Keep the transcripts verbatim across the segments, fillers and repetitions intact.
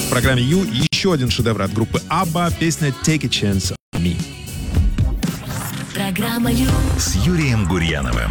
В программе Ю еще один шедевр от группы Абба, песня «Take a Chance on Me». Программа Ю с Юрием Гурьяновым.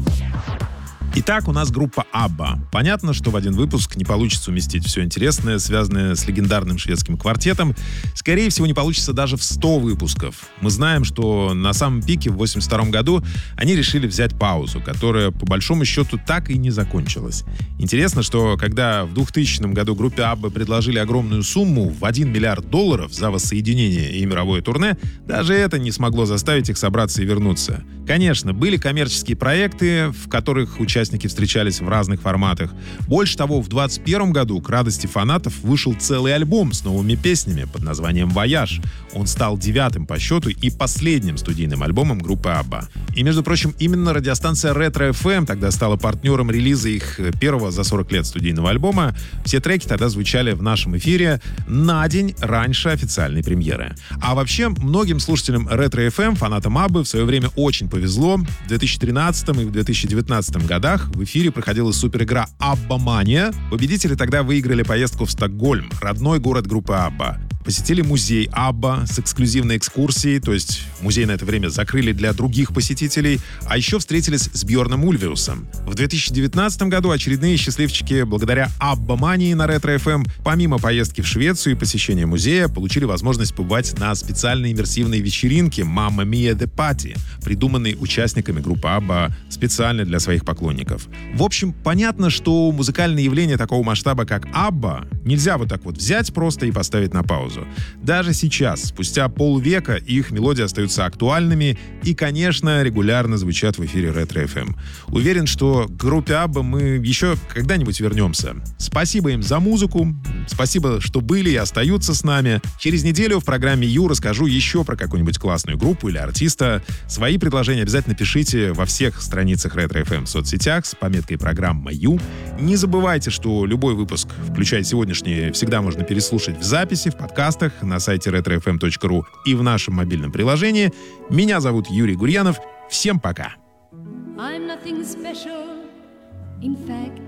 Итак, у нас группа Абба. Понятно, что в один выпуск не получится уместить все интересное, связанное с легендарным шведским квартетом. Скорее всего, не получится даже в сто выпусков. Мы знаем, что на самом пике в восемьдесят втором году они решили взять паузу, которая, по большому счету, так и не закончилась. Интересно, что когда в двухтысячном году группе Абба предложили огромную сумму в один миллиард долларов за воссоединение и мировое турне, даже это не смогло заставить их собраться и вернуться. Конечно, были коммерческие проекты, в которых участники встречались в разных форматах. Больше того, в двадцать первом году к радости фанатов вышел целый альбом с новыми песнями под названием «Вояж». Он стал девятым по счету и последним студийным альбомом группы Абба. И, между прочим, именно радиостанция Ретро эф эм тогда стала партнером релиза их первого за сорок лет студийного альбома. Все треки тогда звучали в нашем эфире на день раньше официальной премьеры. А вообще, многим слушателям Ретро эф эм, фанатам Аббы, в свое время очень повезло. В две тысячи тринадцатом и в две тысячи девятнадцатом годах в эфире проходила суперигра «Аббамания». Победители тогда выиграли поездку в Стокгольм, родной город группы Абба. Посетили музей Абба с эксклюзивной экскурсией, то есть музей на это время закрыли для других посетителей, а еще встретились с Бьорном Ульверусом. В две тысячи девятнадцатом году очередные счастливчики благодаря Аббамании на Ретро эф эм, помимо поездки в Швецию и посещения музея, получили возможность побывать на специальной иммерсивной вечеринке «Mamma Mia The Party», придуманной участниками группы Абба специально для своих поклонников. В общем, понятно, что музыкальное явление такого масштаба, как Абба, нельзя вот так вот взять просто и поставить на паузу. Даже сейчас, спустя полвека, их мелодии остаются актуальными и, конечно, регулярно звучат в эфире Ретро эф эм. Уверен, что к группе Абба мы еще когда-нибудь вернемся. Спасибо им за музыку, спасибо, что были и остаются с нами. Через неделю в программе Ю расскажу еще про какую-нибудь классную группу или артиста. Свои предложения обязательно пишите во всех страницах Ретро эф эм в соцсетях с пометкой «Программа Ю». Не забывайте, что любой выпуск, включая сегодняшний, всегда можно переслушать в записи, в подкастах, на сайте ретро эф эм точка ру и в нашем мобильном приложении. Меня зовут Юрий Гурьянов. Всем пока! I'm nothing special. In fact,